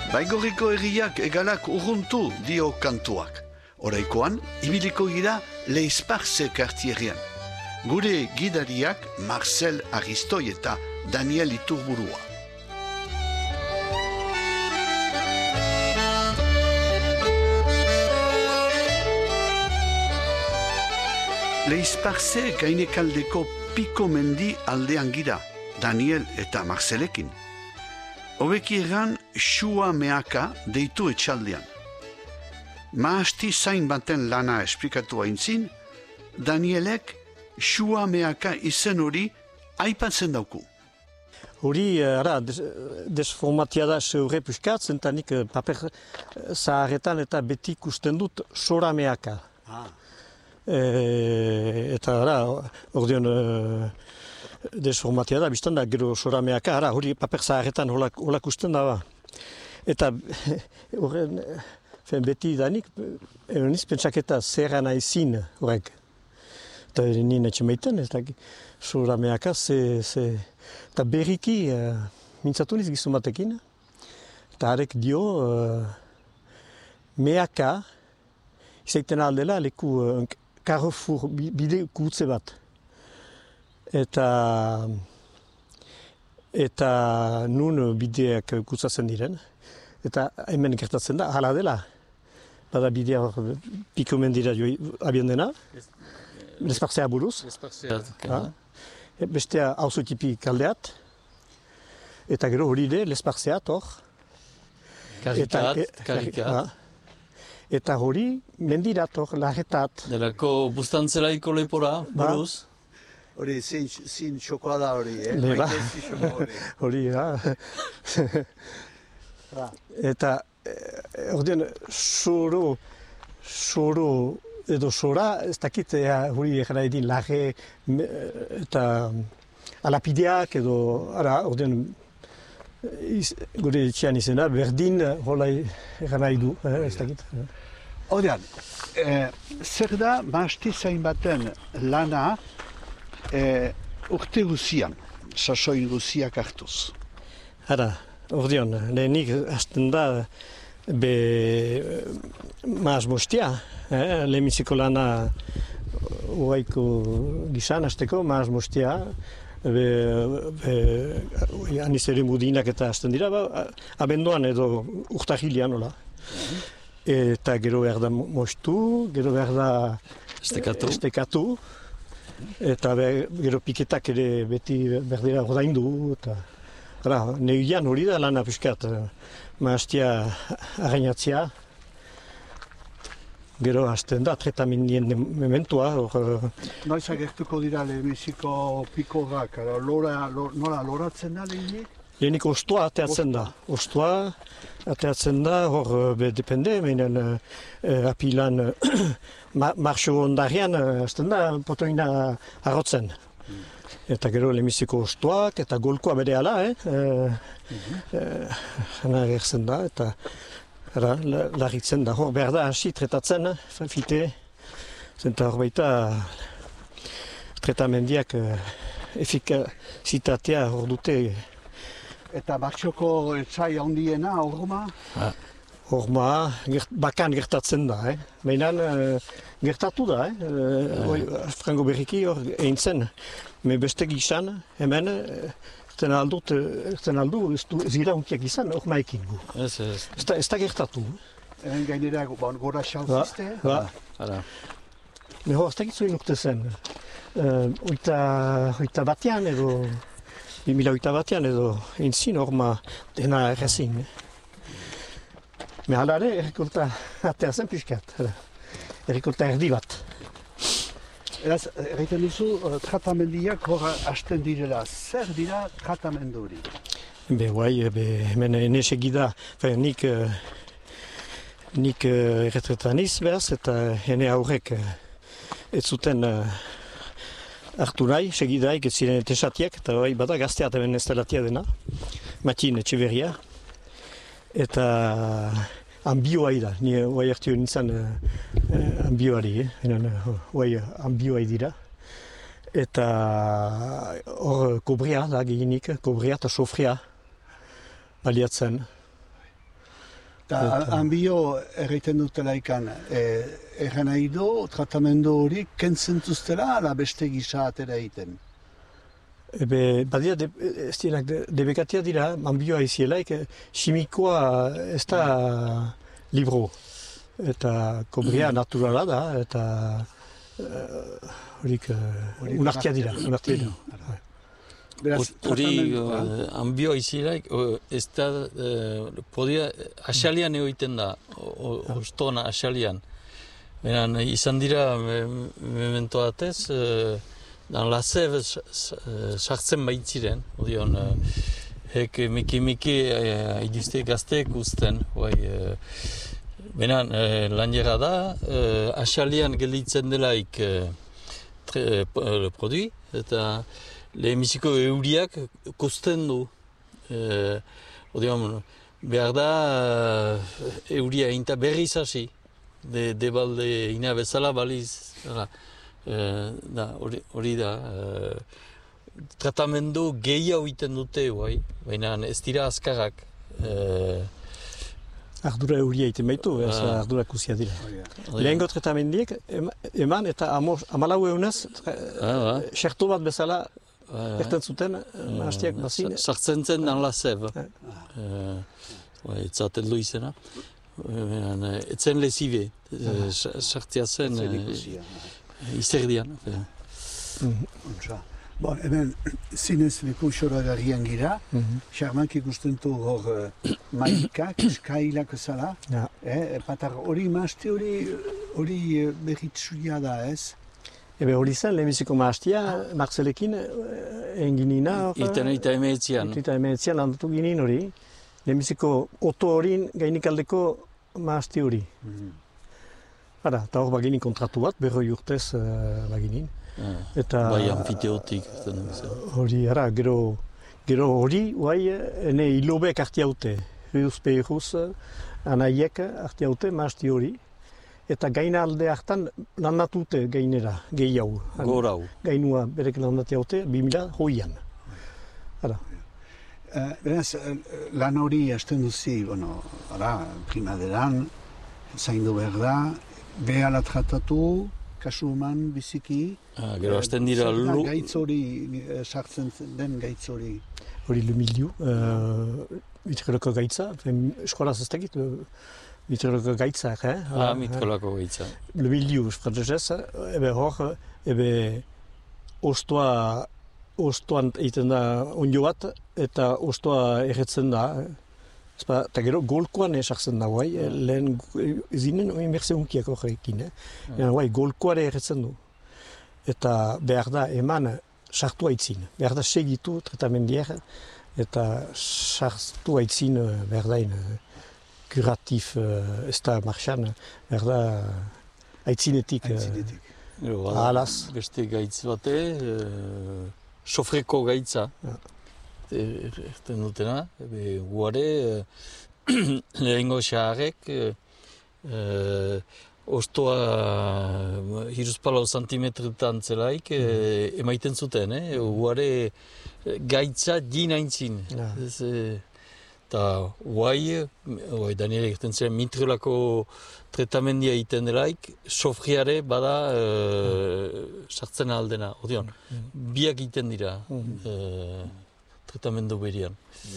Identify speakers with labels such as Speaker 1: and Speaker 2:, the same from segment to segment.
Speaker 1: Baigorriko herriak egalak urruntu dio kantuak. Oraikoan, ibiliko gira Leisparze kartierrean. Gure gidariak Marcel Aristoi eta Daniel Iturburua. Leisparze gainekaldeko Piko mendi aldean gira, Daniel eta Marcelekin. Hobeki egan Xua Meaka deitu etxaldean. Maasti zain baten lana esplikatu aintzin, Danielek Xua Meaka izen hori aipatzen dauku.
Speaker 2: Hori, desformatia da zeure puskat, zentanik paper zaharretan eta beti ikusten dut Xora Meaka. Eta ordeon desformatia da, biztan da gero Xora Meaka, hori paper zaharretan holak usten da ba. Eta horren, beti danik, niz pentsaketa zerra nahizin horrek. Eta nien etxemaiten, ez da, Xora Meaka, eta berriki mintzatu niz gizumatekin. Eta harek dio, Meaka, izaiten aldela leku Carrefour bide gutze bat. Eta nun bideak gutzatzen diren. Eta hemen gertatzen da, hala dela. Bada bidea Piko mendira abian dena. Lespartzea buruz. Bestea auzotipi kaldeat. Eta gero hori de Lespartzeat hor.
Speaker 3: Karikat.
Speaker 2: Eta hori mendirat hor, larretat.
Speaker 3: Delako bustantzelaiko lepora, buruz?
Speaker 1: Hori zin txokoada hori,
Speaker 2: Hori, Eta, ordean, soro edo sora, ez dakit hori egara edin larre eta alapideak edo, ordean, gure etxean izena, berdin hola egara edu, ez dakit.
Speaker 1: Ordean, zer da maasti zain baten lana urte guzian, sasoi guziak hartuz?
Speaker 2: Ordean, lehenik hasten da maaz mostia, lehenbiziko lana uaiko gizan hasteko maaz mostia, aniz ere mudinak eta hasten dira, abenduan edo urtahilian, hola. Eta gero behar da mostu, gero behar da estekatu, eta gero piketak ere beti berdera ordaindu, eta neuian hori da lana piskat, maaztia arrainatzea. Gero hasten da, tretamendien mementua.
Speaker 1: Noiz agertuko dira lehenbiziko pikorak, nola loratzen da lehenik?
Speaker 2: Lehenik ostua ateatzen da. Ostua ateatzen da, hor depende, meinen apilan marxo ondarrian hasten da potoina arrotzen. Eta gero lehenbiziko ostuak eta golkoa bere ala, jana agertzen da, eta larritzen da, hor behar da hasi tretatzen, fite, zenta hor baita tretamendiak efikazitatea hor dute.
Speaker 1: Eta martxoko etzai handiena, horma?
Speaker 2: Horma, bakan gertatzen da, Mainan gertatu da, frango berriki hor egin zen. Me beste gizan, hemen, erten aldu, ez gira hunkiak izan, hor maekin gu. Ez da gertatu.
Speaker 1: Hemen gainera gora xauzizte?
Speaker 2: Hor, ez da gitzu inukte zen. Oita batean edo, 2008 batean edo, entzin horma dena errezin. Me halare, errekolta atea zen piskat. Errekolta erdi bat.
Speaker 1: Eraz, erraiten duzu, tratamendiak hor hasten direla. Zer dira tratamendu hori?
Speaker 2: Hemen enesegida, nik erretretaniz behaz, eta hene aurrek ez zuten hartu nahi, segidaik ez ziren etesatiak, eta bada gazteat hemen ez delatia dena, Matin Etxeberria. Eta ambioa da, ni oai hartio nintzen ambioari, oai ambioa dira. Eta hor kobria da gehienik, kobria eta sofria baliatzen.
Speaker 1: Hanbio erraiten dutela ikan, erran nahi du, tratamendu hori kentzen duztela, ala beste gisa atera egiten.
Speaker 2: Badira, ez dienak debekatia dira, hanbioa izielaik, simikoa ez da libro. Eta kobrea naturala da, eta horik unartia dira.
Speaker 3: Hori hanbioa izielaik, ez da, podia, asalian egiten da, ostona asalian. Beran, izan dira, memento batez, dan la sève sartzen baitziren, odion, miki iduzte gazteek guzten, benan, lanjera da, asalian gelditzen delaik produi, eta lehenbiziko euriak kosten du. Behar da euria inta berriz hasi, debalde ina bezala baliz. Hori da, tratamendu gehiago egiten dute, baina ez dira azkarrak.
Speaker 2: Ardura euria egiten baitu, ardura kuzia dira. Lehengo tratamendiek, eman eta 14 egunez, xerto bat bezala, erten zuten, hastiak bazin.
Speaker 3: Sartzen zen dan la sève. Etzaten du izena. Etzen lezibe, sartzea zen izerdian.
Speaker 1: Hemen, zinez leku xoragarrian gira, xarmak ikusten du hor maikak, eskailak zala, patar hori maazte hori berritsuia da, ez?
Speaker 2: Hori zen, lehenbiziko maaztia, Marcelekin, enginina hor...
Speaker 3: Ita emeetzian.
Speaker 2: Ita emeetzian landatu ginin hori. Lehenbiziko oto horin gainikaldeko maazti hori. Eta hor baginin kontratu bat, 40 urtez baginin.
Speaker 3: Bai, amfiteotik.
Speaker 2: Hori, gero hori, ene hilobek arti haute. Riuz Peiruz, anaiek arti haute, maazti hori. Eta gaina alde hartan landatute gainera, gehiago.
Speaker 3: Gorau.
Speaker 2: Gainua berek landati haute, 2000
Speaker 1: Beraz, lan hori hasten duzi, primaderan, zaindu behar da, behala tratatu, kasu eman biziki.
Speaker 3: Gero hasten dira
Speaker 1: gaitz hori, sartzen den gaitz hori.
Speaker 2: Hori le milieu, mitroloko gaitza, eskolaz ez dakit, mitroloko gaitza,
Speaker 3: mitroloko gaitza.
Speaker 2: Le milieu, frantzesez, hor, ostoan egiten da onjo bat, eta ostoa erretzen da. Eta gero golkoan esartzen da, lehen zinen imerse unkiak horrekin. Golkoare erretzen du. Eta behar da eman sartu aitzin. Behar da segitu tratamendier, eta sartu aitzin behar da kuratif, ez da marxan, behar da aitzinetik. Ahalaz.
Speaker 3: Beste gaitz bate, sofreko gaitza. Erten dutena, guare, lehengo xaharek, ostoa hiruzpalau santimetretan zelaik emaiten zuten, guare gaitza dinaintzin. Eta guai, Daniel egiten zen, mitrolako tratamendia egiten delaik, sofriare bada sartzen aldena, odion, biak egiten dira. Tratamendu berian.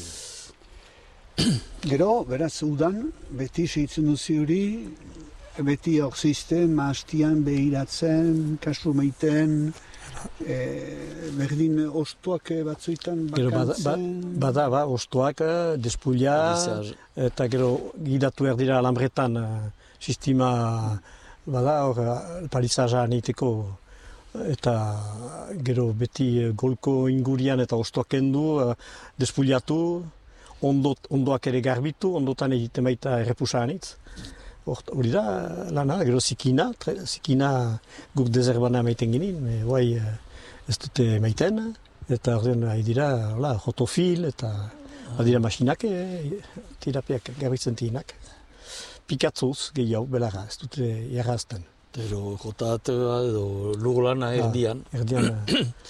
Speaker 1: Gero, beraz, udan, beti seitzen duzi hori, beti hor zizten, maastian behiratzen, kasu meiten, berdin ostoak batzuetan bakantzen.
Speaker 2: Bada, ostoak, despulia, eta gero gidatu erdira alambretan, sistema, bada, hor, palizaja neiteko, eta gero beti golko ingurian eta ostoak kendu, despuliatu, ondoak ere garbitu, ondotan egiten baita errepusanitz. Hori da, lana, gero zikina guk dezerbana maiten ginen, ez dute maiten, eta ordean dira jotofil, eta dira masinak, terapiak garbitzen tinak. Pikatzuz gehiago belara, ez dute jarrazten.
Speaker 3: Ero jotatea edo lurlana erdian.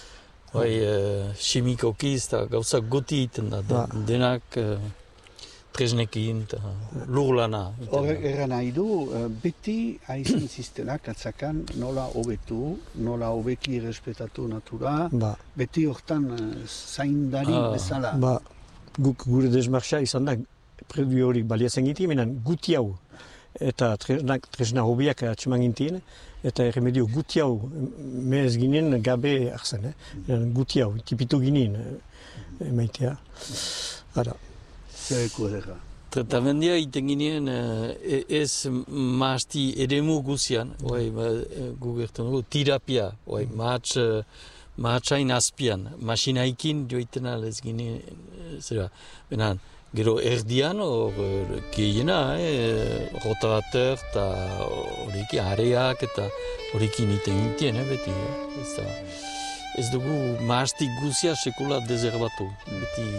Speaker 3: Simikoki eta gauzak goti egiten da. Denak tresnekin eta lurlana.
Speaker 1: Horrek erran nahi du, beti haizan ziztenak atzakan nola hobetu, nola hobeki errespetatu natura, beti hortan zaindari bezala.
Speaker 2: Guk gure desmarxa izan da, predu horik baliatzen ginti, menan guti hau eta tresna hobiak atseman gintien, eta erremedio guti hau mehez ginen gabe arzen, guti hau, tipitu ginen emaitea.
Speaker 1: Zereko erra?
Speaker 3: Tratamendia iten ginen ez mahasti eremu guzian, gugertan dugu, terapia, mahatsain azpian, masinaikin joiten alez ginen, zera, benan, gero erdian, gehiena, rotarateur eta horrekin areak eta horrekin iten gintien, beti. Ez dugu mahastik guzia sekula dezerbatu, beti.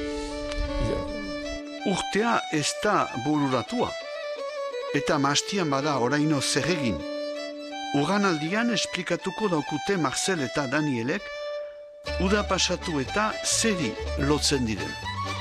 Speaker 1: Urtea ez da bururatua, eta mahastian bada oraino zer egin. Uganaldian esplikatuko daukute Marcel eta Danielek, uda pasatu eta zeri lotzen diren.